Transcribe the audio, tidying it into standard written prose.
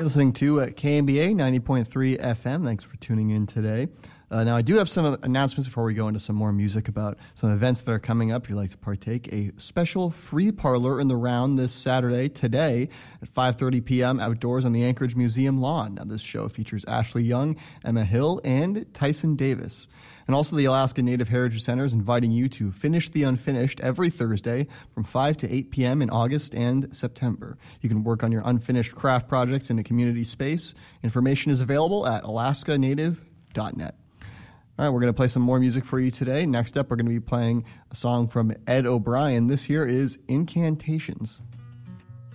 You're listening to KMBA 90.3 FM. Thanks for tuning in today. Now, I do have some announcements before we go into some more music about some events that are coming up. If you'd like to partake, a special free parlor in the round this Saturday, today, at 5:30 p.m. outdoors on the Anchorage Museum lawn. Now, this show features Ashley Young, Emma Hill, and Tyson Davis. And also the Alaska Native Heritage Center is inviting you to Finish the Unfinished every Thursday from 5 to 8 p.m. in August and September. You can work on your unfinished craft projects in a community space. Information is available at alaskanative.net. All right, we're going to play some more music for you today. Next up, we're going to be playing a song from Ed O'Brien. This here is Incantations.